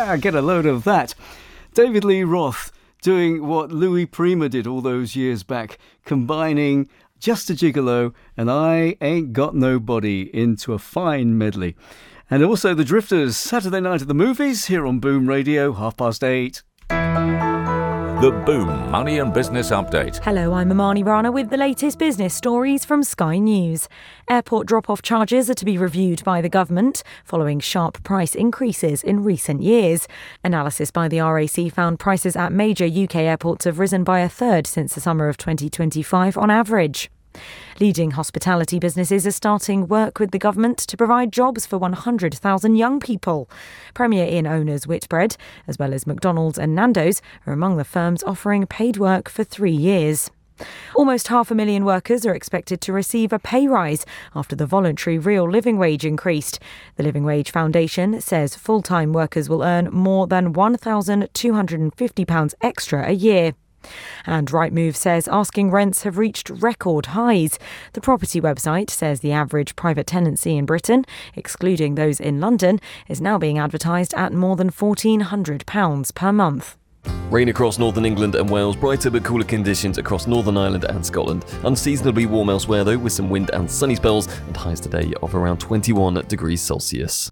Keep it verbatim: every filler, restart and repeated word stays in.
Yeah, get a load of that. David Lee Roth doing what Louis Prima did all those years back, combining Just a Gigolo and I Ain't Got Nobody into a fine medley. And also the Drifters, Saturday night at the movies, here on Boom Radio, half past eight. The Boom Money and Business Update. Hello, I'm Amani Rana with the latest business stories from Sky News. Airport drop-off charges are to be reviewed by the government following sharp price increases in recent years. Analysis by the R A C found prices at major U K airports have risen by a third since the summer of twenty twenty-five on average. Leading hospitality businesses are starting work with the government to provide jobs for one hundred thousand young people. Premier Inn owners Whitbread, as well as McDonald's and Nando's, are among the firms offering paid work for three years. Almost half a million workers are expected to receive a pay rise after the voluntary real living wage increased. The Living Wage Foundation says full-time workers will earn more than one thousand two hundred fifty pounds extra a year. And Rightmove says asking rents have reached record highs. The property website says the average private tenancy in Britain, excluding those in London, is now being advertised at more than fourteen hundred pounds per month. Rain across northern England and Wales, brighter but cooler conditions across Northern Ireland and Scotland. Unseasonably warm elsewhere though, with some wind and sunny spells, and highs today of around twenty-one degrees Celsius.